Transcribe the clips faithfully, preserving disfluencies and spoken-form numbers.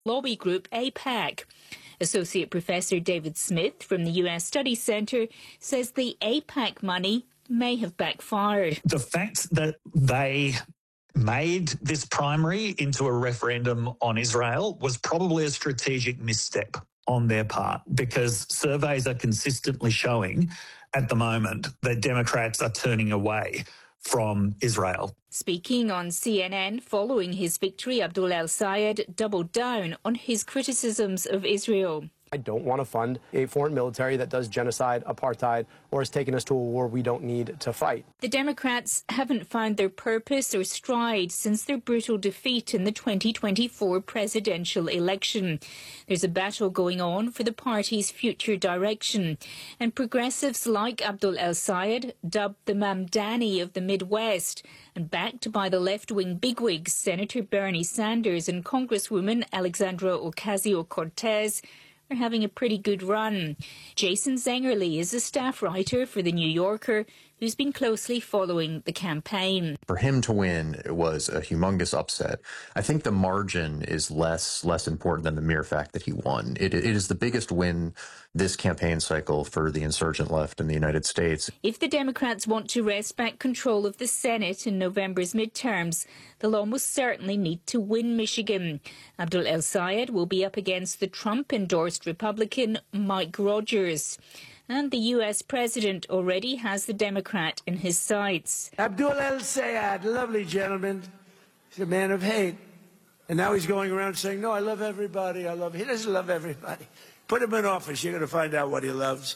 lobby group AIPAC. Associate Professor David Smith from the U S Studies Centre says the AIPAC money may have backfired. The fact that they made this primary into a referendum on Israel was probably a strategic misstep on their part, because surveys are consistently showing at the moment that Democrats are turning away from Israel. Speaking on C N N following his victory, Abdul El-Sayed doubled down on his criticisms of Israel. I don't want to fund a foreign military that does genocide, apartheid, or has taken us to a war we don't need to fight. The Democrats haven't found their purpose or stride since their brutal defeat in the twenty twenty-four presidential election. There's a battle going on for the party's future direction, and progressives like Abdul El-Sayed, dubbed the Mamdani of the Midwest, and backed by the left-wing bigwigs Senator Bernie Sanders and Congresswoman Alexandra Ocasio-Cortez, are having a pretty good run. Jason Zengerle is a staff writer for The New Yorker who's been closely following the campaign. For him to win, it was a humongous upset. I think the margin is less less important than the mere fact that he won. It, it is the biggest win this campaign cycle for the insurgent left in the United States. If the Democrats want to wrest back control of the Senate in November's midterms, they'll almost certainly need to win Michigan. Abdul El-Sayed will be up against the Trump-endorsed Republican Mike Rogers. And the U S president already has the Democrat in his sights. Abdul El-Sayed, lovely gentleman. He's a man of hate. And now he's going around saying, no, I love everybody. I love. He doesn't love everybody. Put him in office. You're going to find out what he loves.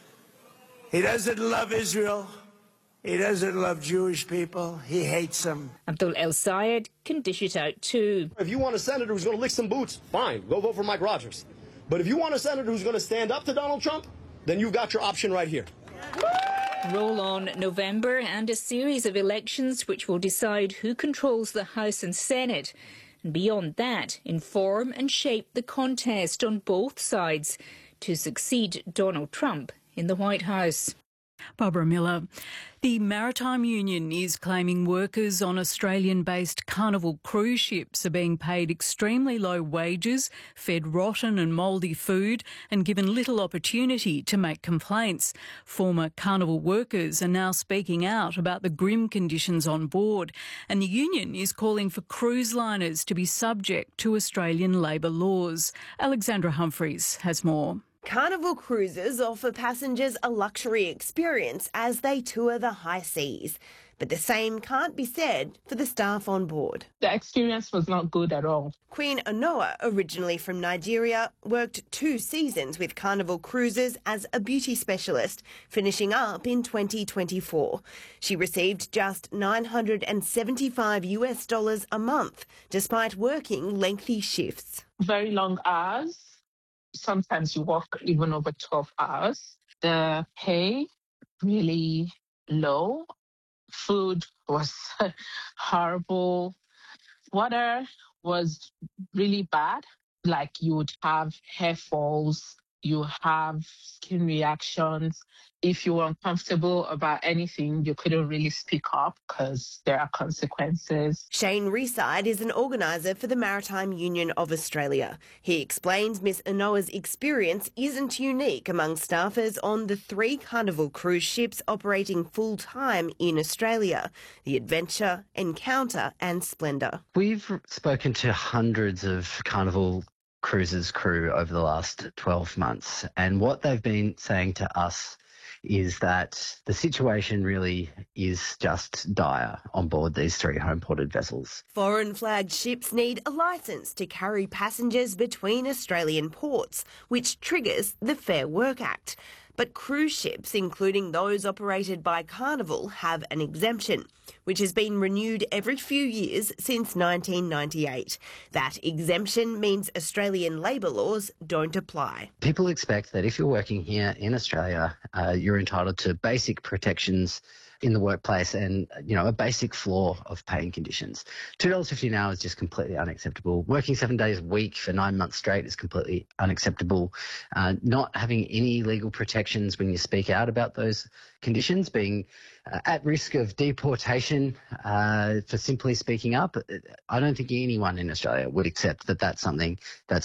He doesn't love Israel. He doesn't love Jewish people. He hates them. Abdul El-Sayed can dish it out too. If you want a senator who's going to lick some boots, fine, go vote for Mike Rogers. But if you want a senator who's going to stand up to Donald Trump, then you've got your option right here. Roll on November and a series of elections which will decide who controls the House and Senate. And beyond that, inform and shape the contest on both sides to succeed Donald Trump in the White House. Barbara Miller. The Maritime Union is claiming workers on Australian-based Carnival cruise ships are being paid extremely low wages, fed rotten and mouldy food, and given little opportunity to make complaints. Former Carnival workers are now speaking out about the grim conditions on board, and the union is calling for cruise liners to be subject to Australian labour laws. Alexandra Humphreys has more. Carnival cruises offer passengers a luxury experience as they tour the high seas. But the same can't be said for the staff on board. The experience was not good at all. Queen Onoa, originally from Nigeria, worked two seasons with Carnival Cruises as a beauty specialist, finishing up in twenty twenty-four. She received just nine hundred seventy-five US dollars a month, despite working lengthy shifts. Very long hours. Sometimes you work even over twelve hours. The pay really low. Food was horrible. Water was really bad. Like you would have hair falls, you have skin reactions. If you were uncomfortable about anything, you couldn't really speak up because there are consequences. Shane Reside is an organiser for the Maritime Union of Australia. He explains Miss Onoa's experience isn't unique among staffers on the three Carnival cruise ships operating full-time in Australia, the Adventure, Encounter and Splendour. We've spoken to hundreds of Carnival Cruises crew over the last twelve months, and what they've been saying to us is that the situation really is just dire on board these three home-ported vessels. Foreign-flagged ships need a licence to carry passengers between Australian ports, which triggers the Fair Work Act. But cruise ships, including those operated by Carnival, have an exemption, which has been renewed every few years since nineteen ninety-eight. That exemption means Australian labour laws don't apply. People expect that if you're working here in Australia, uh, you're entitled to basic protections in the workplace and, you know, a basic floor of paying conditions. two dollars fifty an hour is just completely unacceptable. Working seven days a week for nine months straight is completely unacceptable. Uh, not having any legal protections when you speak out about those conditions, being uh, at risk of deportation uh, for simply speaking up, I don't think anyone in Australia would accept that that's something that's